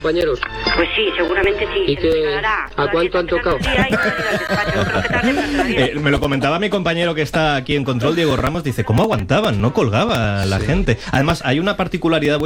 compañeros. Pues sí, seguramente sí. ¿Y a cuánto han tocado? Me lo comentaba mi compañero que está aquí en control, Diego Ramos, dice, ¿cómo aguantaban? No colgaba la gente. Además, hay una particularidad